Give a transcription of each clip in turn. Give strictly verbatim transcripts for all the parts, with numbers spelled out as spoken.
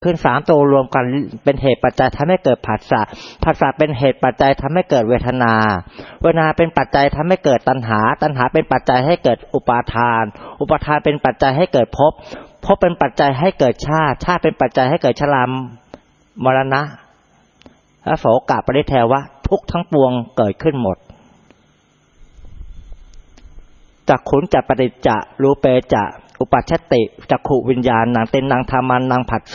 ขึ้นสามตัวรวมกันเป็นเหตุปัจจัยทำให้เกิดผัสสะผัสสะเป็นเหตุปัจจัยทำให้เกิดเวทนาเวทนาเป็นปัจจัยทำให้เกิดตัณหาตัณหาเป็นปัจจัยให้เกิดอุปาทานอุปาทานเป็นปัจจัยให้เกิดภพภพเป็นปัจจัยให้เกิดชาติชาติเป็นปัจจัยให้เกิดชรามรณะและโสกะปริเทวะทุกทั้งปวงเกิดขึ้นหมดจักขุนจักปฏิจจะรูเปจะอุปัชชติจักขุวิญญาณนางเต็นนางธรรมันนางผัสโส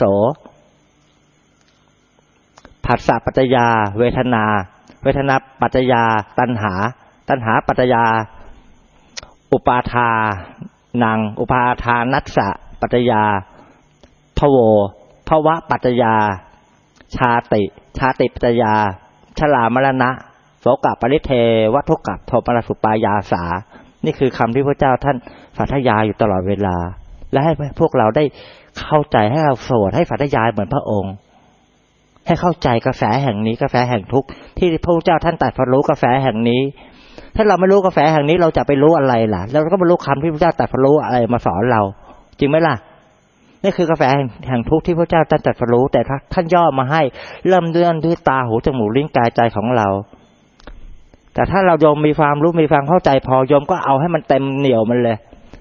ผัสสะปัจจยาเวทนาเวทนาปัจจยาตัณหาตัณหาปัจจยาอุปาทานังอุปาทานัสสะปัจจยาภโวภวะปัจจยาชาติชาติปัจจยาชรามรณะโสกะปริเทวทุกขโทมนัสสุปายาสานี่คือคำที่พระเจ้าท่านสาธยายอยู่ตลอดเวลาและให้พวกเราได้เข้าใจให้เราสวดให้สาธยายเหมือนพระองค์ให้เข้าใจกระแสแห่งนี้กระแสแห่งทุกข์ที่พระเจ้าท่านตรัสรู้กระแสแห่งนี้ถ้าเราไม่รู้กระแสแห่งนี้เราจะไปรู้อะไรล่ะเราก็ไม่รู้คำที่พระเจ้าตรัสรู้อะไรมาสอนเราจริงไหมล่ะนี่คือกระแสแห่งทุกข์ที่พระเจ้าท่านตรัสรู้แต่ท่านย่อมาให้เริ่มเลื่อนด้วยตาหูจมูกลิ้นกายใจของเราแต่ถ้าเราโยมมีความรู้มีความเข้าใจพอโยมก็เอาให้มันเต็มเหนี่ยวมันเลย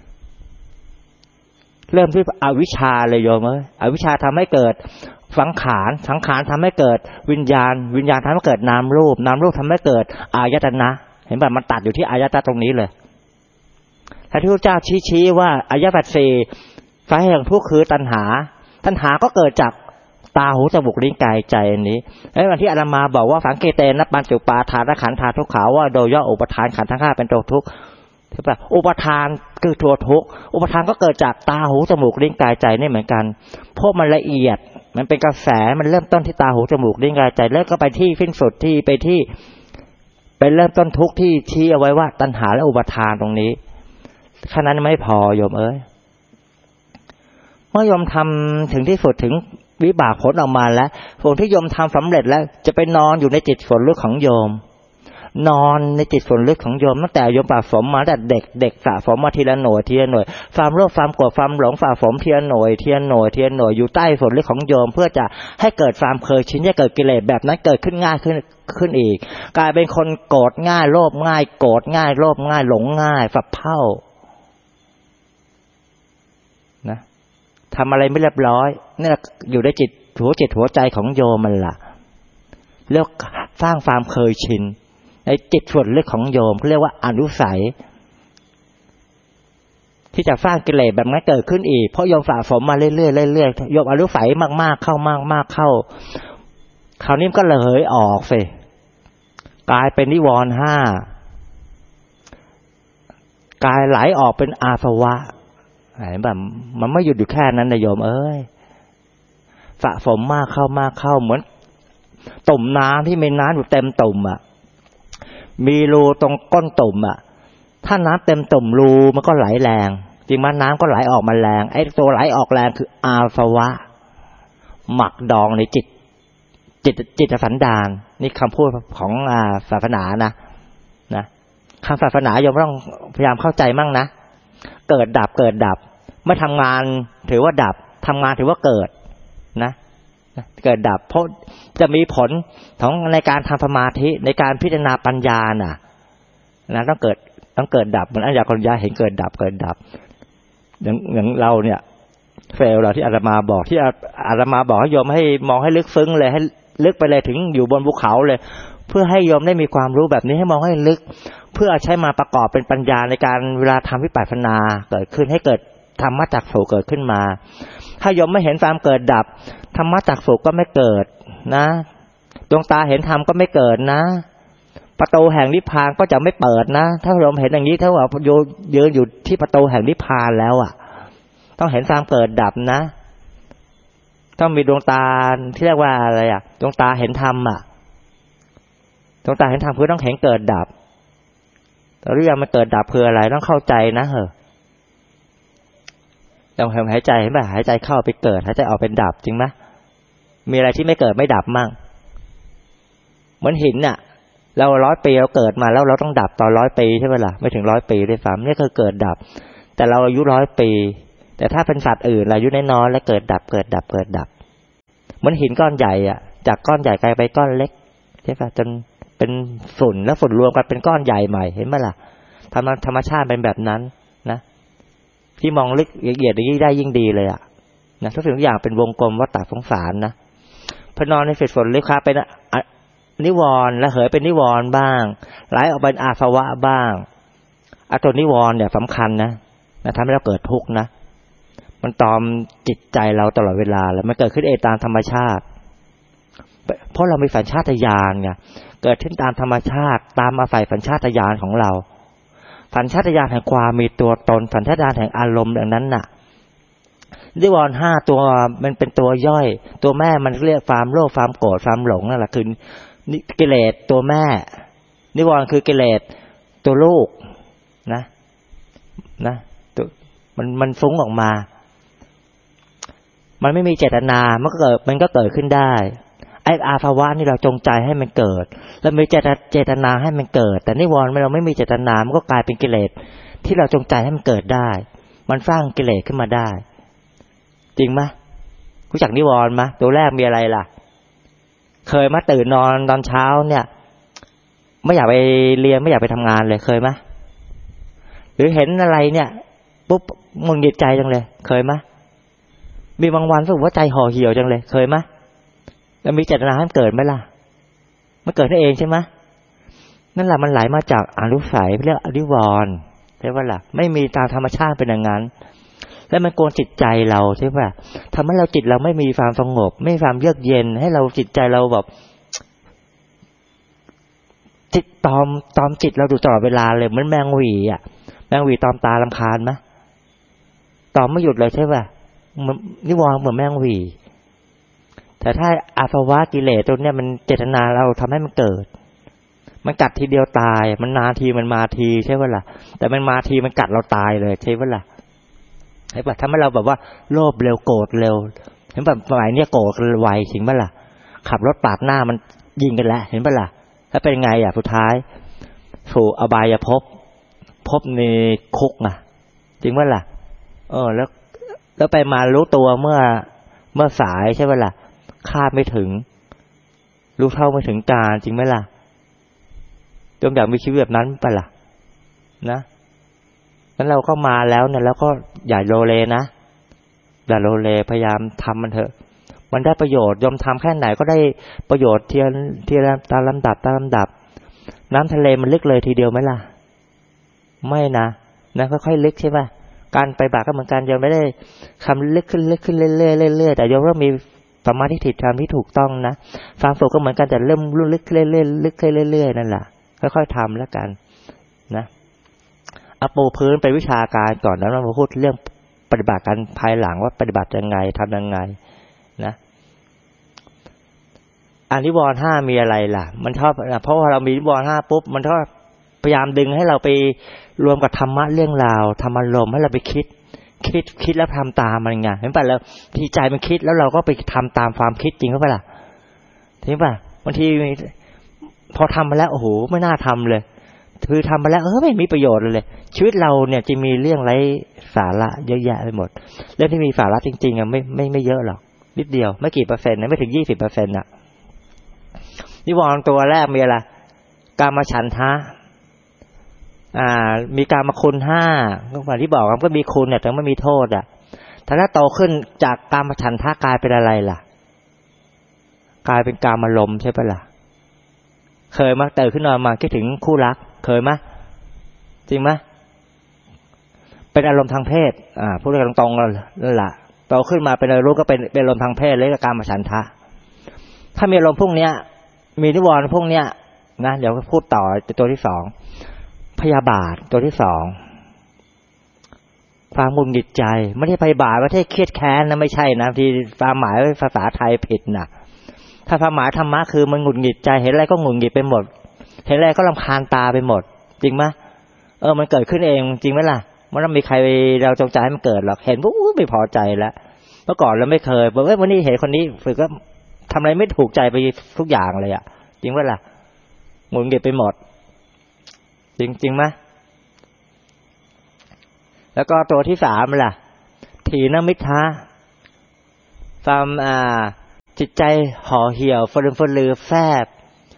เริ่มที่อวิชชาเลยโยมเอ้ยอวิชชาทำให้เกิดสังขารสังขารทำให้เกิดวิญญาณวิญญาณทำให้เกิดนามรูปนามรูปทำให้เกิดอายตนะเห็นป่ะมันตัดอยู่ที่อายตนะตรงนี้เลยถ้าที่พระเจ้าชี้ๆว่าอายตนะสี่สาเหตุแห่งทุกข์คือตัณหาตัณหาก็เกิดจากตาหูจมูกลิ้นกายใจอันนี้ไอ้วันที่อาตมาบอกว่าสังเกตนะปัญจุปาทานขันธาทุกขาว่าโดยย่ออุปทานขันธ์ทั้งห้าเป็นตัวทุกข์ใช่ป่ะอุปทานคือตัวทุกข์อุปทานก็เกิดจากตาหูจมูกลิ้นกายใจนี่เหมือนกันเพราะมันละเอียดมันเป็นกระแสมันเริ่มต้นที่ตาหูจมูกลิ้นกายใจแล้วก็ไปที่สิ้นสุดที่ไปที่เป็นเริ่มต้นทุกข์ที่ชี้เอาไว้ว่าตัณหาและอุปทานตรงนี้แค่นั้นไม่พอโยมเอ้ยเมื่อโยมทำถึงที่สุดถึงวิบากผลออกมาแล้วผลที่โยมทำสำเร็จแล้วจะไปนอนอยู่ในจิตส่วนลึกของโยมนอนในจิตส่วนลึกของโยมตั้งแต่โยมสะสมมาแต่เด็กเด็กสะสมมาทีละหน่วยทีละหน่วยความโลภความโกรธความหลงสะสมทีละหน่วยทีละหน่วยทีละหน่วยอยู่ใต้ส่วนลึกของโยมเพื่อจะให้เกิดความเคยชินให้เกิดกิเลสแบบนั้นเกิดขึ้นง่ายขึ้นขึ้นอีกกลายเป็นคนโกรธง่ายโลภง่ายโกรธง่ายโลภง่ายหลงง่ายฝับเผ่านะทำอะไรไม่เรียบร้อยนี่อยู่ในจิตหัวจิตหัวใจของโยมมันล่ะเรียกสร้างความเคยชินในจิตส่วนลึกของโยมเรียกว่าอนุสัยที่จะสร้างกิเลสแบบนั้นเกิดขึ้นอีกเพราะโยมสะสมมาเรื่อยๆเรื่อยๆโยมอนุสัยมากๆเข้ามากๆเข้าคราวนี้ก็ระเหยออกสิกลายเป็นนิวรณ์ห้ากลายไหลออกเป็นอาสวะไหนแบบมันไม่หยุดอยู่แค่นั้นนะโยมเอ้ยสะสมมากเข้ามากเข้าเหมือนตุ่มน้ำที่มีน้ำอยู่เต็มตุ่มอ่ะมีรูตรงก้นตุ่มอ่ะถ้าน้ำเต็มตุ่มรูมันก็ไหลแรงจริงมันน้ำก็ไหลออกมาแรงไอ้ตัวไหลออกแรงคืออาสวะหมักดองในจิตจิตจิตสันดานนี่คำพูดของอ่าศาสนานะนะคำศาสนาโยมต้องพยายามเข้าใจมั่งนะเกิดดับเกิดดับเมื่อทำงานถือว่าดับทำงานถือว่าเกิดนะเกิดดับเพราะจะมีผลของในการทำสมาธิในการพิจารณาปัญญาน่ะนะต้องเกิดต้องเกิดดับเหมือนอัญญากัญญาเห็นเกิดดับเกิดดับอย่างอย่างเราเนี่ยเฟลเราที่อาตมาบอกที่อาตมาบอกให้โยมให้มองให้ลึกซึ้งเลยให้ลึกไปเลยถึงอยู่บนภูเขาเลยเพื่อให้โยมได้มีความรู้แบบนี้ให้มองให้ลึกเพื่อใช้มาประกอบเป็นปัญญาในการเวลาทำวิปัสสนาเกิดขึ้นให้เกิดธรรมจักขุเกิดขึ้นมาถ้าโยมไม่เห็นความเกิดดับธรรมจักขุก็ไม่เกิดนะดวงตาเห็นธรรมก็ไม่เกิดนะประตูแห่งนิพพานก็จะไม่เปิดนะถ้าโยมเห็นอย่างนี้เท่ากับโยมยืนอยู่ที่ประตูแห่งนิพพานแล้วอ่ะต้องเห็นความเกิดดับนะต้องมีดวงตาที่เรียกว่าอะไรอ่ะดวงตาเห็นธรรมอ่ะดวงตาเห็นธรรมคือต้องเห็นเกิดดับแต่เรื่องมันเกิดดับคืออะไรต้องเข้าใจนะเหรอเราหายใจเห็นป่ะหายใจเข้าไปเกิดหายใจออกเป็นดับจริงไหมมีอะไรที่ไม่เกิดไม่ดับมั่งเหมือนหินน่ะเราร้อยปีเราเกิดมาแล้วเราต้องดับตอนร้อยปีใช่ไหมล่ะไม่ถึงร้อยปีด้วยซ้ำนี่คือเกิดดับแต่เราอายุร้อยปีแต่ถ้าเป็นสัตว์อื่นอายุน้อยๆแล้วเกิดดับเกิดดับเกิดดับมือนหินก้อนใหญ่อ่ะจากก้อนใหญ่กลายไปก้อนเล็กใช่ป่ะจนเป็นฝุ่นแล้วฝุ่นรวมกันเป็นก้อนใหญ่ใหม่เห็นไหมล่ะธรรมธรรมชาติเป็นแบบนั้นนะที่มองลึกละเอียดยิ่งได้ยิ่งดีเลยอ่ะนะทุกสิ่งทุกอย่างเป็นวงกลมวัฏฏะสงสารนะพอนอนในเศษฝนเล็กค้าเป็นนิวรณ์และเหยเป็นนิวรณ์บ้างไหลออกเป็นอาสวะบ้างอตัวนิวรณ์เนี่ยสำคัญนะนะทำให้เราเกิดทุกข์นะมันตอมจิตใจเราตลอดเวลาแล้วมันเกิดขึ้นเองตามธรรมชาติเพราะเรามีสัญชาตญาณไงเกิดขึ้นตามธรรมชาติตามอาศัยสัญชาตญาณของเราสัญชาตญาณแห่งความมีตัวตนสัญชาตญาณแห่งอารมณ์อย่างนั้นน่ะนิวรณ์ห้าตัวมันเป็นตัวย่อยตัวแม่มันเรียกความโลภความโกรธความหลงนั่นแหละคือกิเลสตัวแม่นิวรณ์คือกิเลสตัวลูกนะนะตัวมันมันฟุ้งออกมามันไม่มีเจตนามันก็เกิดมันก็เกิดขึ้นได้ไอ้อาภาวะนี่เราจงใจให้มันเกิดแล้วมีเจตนาให้มันเกิดแต่นิวรณ์เราไม่มีเจตนามันก็กลายเป็นกิเลสที่เราจงใจให้มันเกิดได้มันสร้างกิเลสขึ้นมาได้จริงไหมรู้จักนิวรณ์ไหมตัวแรกมีอะไรล่ะเคยมาตื่นนอนตอนเช้าเนี่ยไม่อยากไปเรียนไม่อยากไปทำงานเลยเคยไหมหรือเห็นอะไรเนี่ยปุ๊บมึงหงิดใจจังเลยเคยไหมมีบางวันรู้สึกว่าใจห่อเหี่ยวจังเลยเคยไหมแล้วมีเจตนาให้มันเกิดไหมล่ะมันเกิดได้เองใช่ไหมนั่นแหละมันไหลมาจากอนุสัยเรียกอนิวรณ์ใช่ไหมล่ะไม่มีตามธรรมชาติเป็นอย่างนั้นแล้วมันโกนจิตใจเราใช่ป่ะทำให้เราจิตเราไม่มีความสงบไม่มีความเยือกเย็นให้เราจิตใจเราแบบจิตตอมตอมจิตเราดูตลอดเวลาเลยเหมือนแมงหวีอ่ะแมงหวีตอมตารำคาญไหมตอมไม่หยุดเลยใช่ป่ะนิวรณ์เหมือนแมงหวีแต่ถ้าอาสวะกิเลสตัวเนี้ยมันเจตนาเราทำให้มันเกิดมันกัดทีเดียวตายมันนาทีมันมาทีใช่ป่ะล่ะแต่มันมาทีมันกัดเราตายเลยใช่ป่ะล่ะเห็นป่ะทำให้เราแบบว่าโลภเร็วโกรธเร็วเห็นป่ะสมัยเนี้ยโกรธไวจริงป่ะล่ะขับรถปาดหน้ามันยิงกันแล้วเห็นป่ะล่ะแล้วเป็นไงอ่ะสุดท้ายสู่อบายภพภพในคุกอ่ะจริงป่ะล่ะเออแล้วแล้วไปมารู้ตัวเมื่อเมื่อสายใช่ป่ะล่ะคาดไม่ถึงรู้เท่าไม่ถึงการจริงไหมล่ะจงอยากมีชีวิตแบบนั้นป่ะล่ะนะงั้นเราก็มาแล้วเนี่ยแล้วก็อย่าโลเลนะอย่าโลเลพยายามทำมันเถอะมันได้ประโยชน์ยอมทำแค่ไหนก็ได้ประโยชน์เทียนเทียนตามลำดับตามลำดับน้ำทะเลมันลึกเลยทีเดียวไหมล่ะไม่นะนะค่อยๆลึกใช่ป่ะการไปบาปก็เหมือนกันยังไม่ได้คำลึกขึ้นลึกขึ้นเรื่อยๆเรื่อยๆแต่ยังว่ามีสมาธิถิธรรมที่ถูกต้องนะความสุขก็เหมือนกันแต่เริ่มลึกขึ้นเรื่อยๆลึกขึ้นเรื่อยๆนั่นแหละค่อยๆทำแล้วกันนะเอาปูพื้นเป็นวิชาการก่อนแล้วเรามาพูดเรื่องปฏิบัติกันภายหลังว่าปฏิบัติยังไงทำยังไงนะอนิวรณ์ห้ามีอะไรล่ะมันชอบเพราะว่าเรามีนิวรณ์ห้าปุ๊บมันก็พยายามดึงให้เราไปรวมกับธรรมะเรื่องราวธรรมอารมณ์ให้เราไปคิดคิดคิดแล้วทำตามมันไงเห็นป่ะแล้วทีใจมันคิดแล้วเราก็ไปทำตามความคิดจริงหรือเปล่าเห็นป่ะบางทีพอทำมาแล้วโอ้โหไม่น่าทำเลยคือทำมาแล้วเออไม่มีประโยชน์เลยชีวิตเราเนี่ยจะมีเรื่องไร้สาระเยอะแยะไปหมดเรื่องที่มีสาระจริงๆอ่ะไม่ไม่ไม่เยอะหรอกนิดเดียวไม่กี่เปอร์เซ็นต์นะไม่ถึงยี่สิบเปอร์เซ็นต์อ่ะนิวรณ์ตัวแรกมีอะไรกามฉันทะอ่ามีกามคุณห้าก็เหมือนที่บอกก็มีคุณเนี่ยแต่ไม่มีโทษอ่ะถ้าโตขึ้นจากกามฉันทะกลายเป็นอะไรล่ะกลายเป็นกามอารมณ์ใช่ปะล่ะเคยมั้ยตื่นขึ้นนอนมาคิดถึงคู่รักเคยมั้ยจริงมั้ยเป็นอารมณ์ทางเพศอ่าพูดกันตรงๆนั่นแหละโตขึ้นมาเป็นอะไรรู้ก็เป็นเป็นอารมณ์ทางเพศเลยกับกามฉันทะถ้ามีอารมณ์พวกเนี้ยมีนิวรณ์พวกเนี้ยนะเดี๋ยวพูดต่อตัวที่สองพยาบาทตัวที่สองความหงุดหงิดใจไม่ได้พยาบาทไม่ใช่เครียดแค้นนะไม่ใช่นะที่ความหมายภาษาไทยผิดนะถ้าความหมายธรรมะคือมันหงุดหงิดใจเห็นอะไรก็หงุดหงิดไปหมดเห็นอะไรก็รำคาญตาไปหมดจริงไหมเออมันเกิดขึ้นเองจริงไหมล่ะมันไม่มีใครเราจงใจให้มันเกิดหรอกเห็นปุ๊บไม่พอใจแล้วเมื่อก่อนเราไม่เคยบอกว่าวันนี้เห็นคนนี้ฝึกก็ทำอะไรไม่ถูกใจไปทุกอย่างเลยอ่ะจริงไหมล่ะหงุดหงิดไปหมดจริงจริงไหมแล้วก็ตัวที่สามล่ะถีนมิทธะความอ่าจิตใจห่อเหี่ยวฟรึมฟรือแฟบ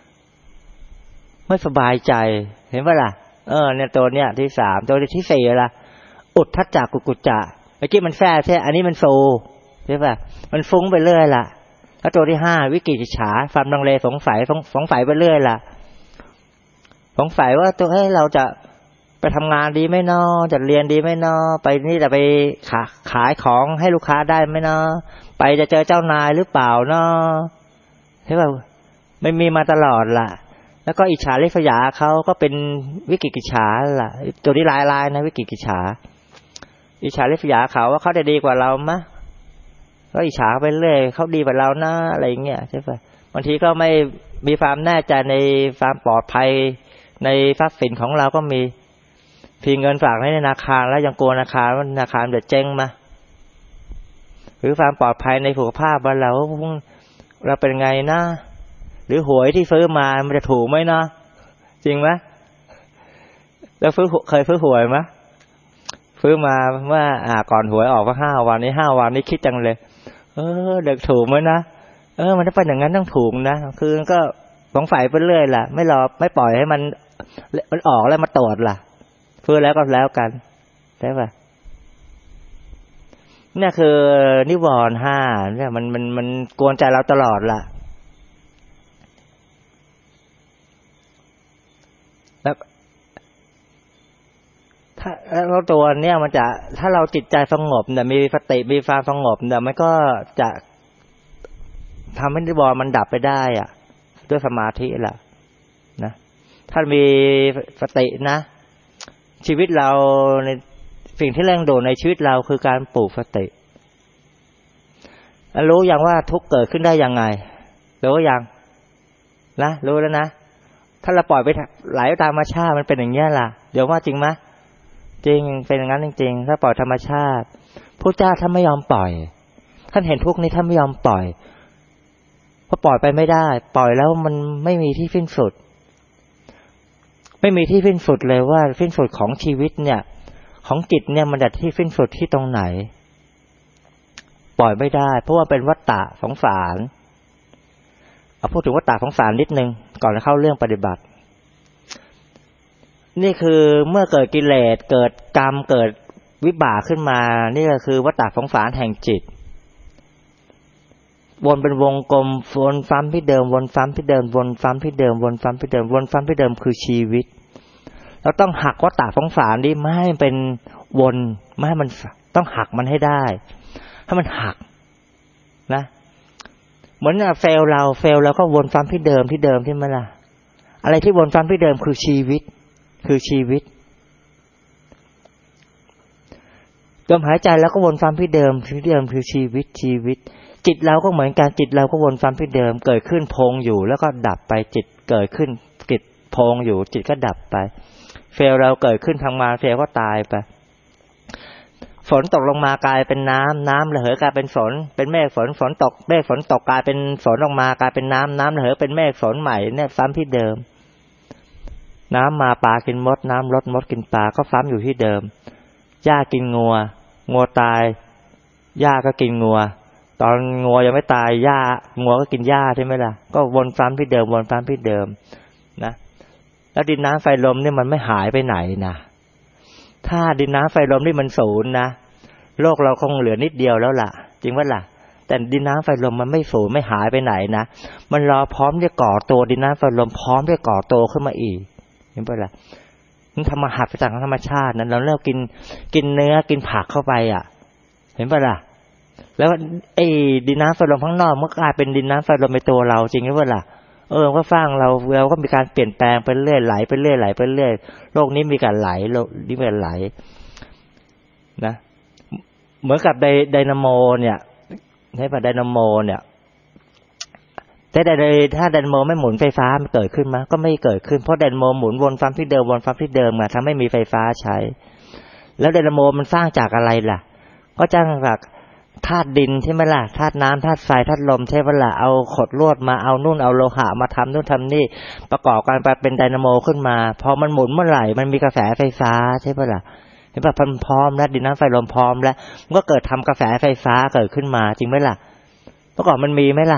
ไม่สบายใจเห็นป่ะล่ะเออเนี่ยตัวเนี้ยที่สามตัวที่สี่ล่ะอุทธัจจกุกุจจะเมื่อกี้มันแฟบใช่อันนี้มันโซใช่ป่ะมันฟุ้งไปเรื่อยล่ะแล้วตัวที่ห้าวิกิกิจฉาความลังเลสงสัยสงสัยไปเรื่อยล่ะสงสัยว่าตัวเฮ้ยเราจะไปทำงานดีไหมเนาะจะเรียนดีไหมเนาะไปนี่จะไปขาขายของให้ลูกค้าได้ไหมเนาะไปจะเจอเจ้านายหรือเปล่าเนาะใช่ป่ะไม่มีมาตลอดล่ะแล้วก็อิจฉาริษยาเขาก็เป็นวิกิกิจฉาล่ะตัวนี้ลายๆนะวิกิกิจฉาอิจฉาริษยาเขาว่าเขาได้ดีกว่าเรามะก็อิจฉาไปเรื่อยเขาดีกว่าเรานะอะไรเงี้ยใช่ป่ะบางทีก็ไม่มีความแน่ใจในความปลอดภัยในทรัพย์สินของเราก็มีพีเงินฝากในธนาคารแล้วยังกลัวธนาคารว่าธนาคารจะเจ๊งมาหรือความปลอดภัยในสุขภาพว่าเราเราเป็นไงนะหรือหวยที่ซื้อมามันจะถูกไหมนะจริงไหมแล้วซื้อเคยซื้อหวยไหมซื้อมาว่าอ่าก่อนหวยออกว่าห้าวันนี้ห้าวันนี้คิดจังเลยเออเด็กถูกไหมนะเออมันถ้าเป็นอย่างนั้นต้องถูกนะคือก็สงสัยไปเรื่อยล่ะไม่รอไม่ปล่อยให้มันมันออกแล้วมาตรวจล่ะซื้อแล้วก็แล้วกันใช่ป่ะเนี่ยคือนิวรณ์ห้าเนี่ยมันมันมันกวนใจเราตลอดล่ะแล้วถ้าแล้วตัวเนี่ยมันจะถ้าเราจิตใจสงบเนี่ยมีสติมีความสงบเนี่ยมันก็จะทำให้นิวรณ์มันดับไปได้อ่ะด้วยสมาธิล่ะนะถ้ามีสตินะชีวิตเราในสิ่งที่เร่งด่วนในชีวิตเราคือการปลูกสติรู้อย่างว่าทุกข์เกิดขึ้นได้ยังไงรู้ยังนะรู้แล้วนะถ้าเราปล่อยไปไหลตามธรรมชาติมันเป็นอย่างนี้ล่ะเดี๋ยวว่าจริงไหมจริงเป็นอย่างนั้นจริงๆถ้าปล่อยธรรมชาติพระเจ้าท่านไม่ยอมปล่อยท่านเห็นทุกข์นี้ท่านไม่ยอมปล่อยเพราะปล่อยไปไม่ได้ปล่อยแล้วมันไม่มีที่สิ้นสุดไม่มีที่สิ้นสุดเลยว่าสิ้นสุดของชีวิตเนี่ยของจิตเนี่ยมันจะที่สิ้นสุดที่ตรงไหนปล่อยไม่ได้เพราะว่าเป็นวัฏฏะสงสารเอาพูดถึงวัฏฏะสงสารนิดนึงก่อนจะเข้าเรื่องปฏิบัตินี่คือเมื่อเกิดกิเลสเกิดกรรมเกิดวิบากขึ้นมานี่ก็คือวัฏฏะสงสารแห่งจิตวนเป็นวงกลมวนซ้ำที่เดิมวนซ้ำที่เดิมวนซ้ำที่เดิมวนซ้ำที่เดิมวนซ้ำที่เดิมคือชีวิตเราต้องหักวัฏฏะสงสารนี้ไม่ให้เป็นวนไม่ให้มันต้องหักมันให้ได้ให้มันหักนะเหมือนเฟลเราเฟลเราก็วนซ้ำที่เดิมที่เดิมที่มันล่ะอะไรที่วนซ้ำที่เดิมคือชีวิตคือชีวิตลมหายใจแล้วก็วนซ้ำที่เดิมที่เดิมคือชีวิตชีวิตจิตเราก็เหมือนกันจิตเราก็วนซ้ำที่เดิมเกิดขึ้นพองอยู่แล้วก็ดับไปจิตเกิดขึ้นจิตพองอยู่จิตก็ดับไปเฟลเราเกิดขึ้นทำงานเฟลก็ตายไปฝนตกลงมากลายเป็นน้ำน้ำระเหยกลายเป็นฝนเป็นเมฆฝนฝนตกเมฆฝนตกกลายเป็นฝนออกมากลายเป็นน้ำน้ำระเหยเป็นเมฆฝนใหม่เนี่ยซ้ำที่เดิมน้ำมาปลากินมดน้ำลดมดกินปลาก็ซ้ำอยู่ที่เดิมหญ้ากินงัวงัวตายหญ้าก็กินงัวตอนงัวยังไม่ตายหญ้างัวก็กินหญ้าใช่ไหมล่ะก็วนซ้ำที่เดิมวนซ้ำที่เดิมนะแล้วดินน้ำไฟลมนี่มันไม่หายไปไหนนะถ้าดินน้ำไฟลมนี่มันศูนย์นะโลกเราคงเหลือนิดเดียวแล้วล่ะจริงว่าล่ะแต่ดินน้ำไฟลมมันไม่ศูนย์ไม่หายไปไหนนะมันรอพร้อมจะก่อตัวดินน้ำไฟลมพร้อมจะก่อตัวขึ้นมาอีกเห็นป่ะล่ะมันทำมาหักไปจากธรรมชาตินั้นเราเริ่มกินกินเนื้อกินผักเข้าไปอ่ะเห็นป่ะล่ะแล้วไอ้ดินน้ำไฟลมข้างนอกมันกลายเป็นดินน้ำไฟลมในตัวเราจริงหรือเปล่าเออก็ฟังเราเราก็มีการเปลี่ยนแปลงไปเรื่อยไหลไปเรื่อยไหลไปเรื่อยโลกนี้มีการไหลโลกนี้มีการไหลนะเหมือนกับไดไดนาโมเนี่ยใช่ป่ะไดนาโมเนี่ยแต่ไดถ้าไดนาโมไม่หมุนไฟฟ้ามันเกิดขึ้นมั้ยก็ไม่เกิดขึ้นเพราะไดนาโมหมุนวนซ้ำที่เดิมวนซ้ำที่เดิมอะทำให้มีไฟฟ้าใช้แล้วไดนาโมมันสร้างจากอะไรล่ะก็สร้างจากธาตุดินใช่ไหมล่ะธาตุน้ำธาตุไฟธาตุลมใช่ไหมล่ะเอาขดลวดมาเอานู่นเอาโลหะมาทำนู่นทำนี่ประกอบกันไปเป็นไดนาโมขึ้นมาพอมันหมุนเมื่อไหร่มันมีกระแสไฟฟ้าใช่ไหมล่ะเห็นป่ะพันพร้อมแล้วดินน้ำไฟลมพร้อมแล้วมันก็เกิดทำกระแสไฟฟ้าเกิดขึ้นมาจริงไหมล่ะเมื่อก่อนมันมีไหมล่ะ